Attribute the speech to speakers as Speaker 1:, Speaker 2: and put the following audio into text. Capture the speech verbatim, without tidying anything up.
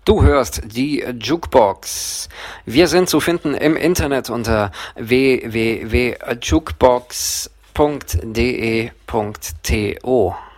Speaker 1: Du hörst die Jukebox. Wir sind zu finden im Internet unter w w w punkt jukebox punkt d e punkt t o.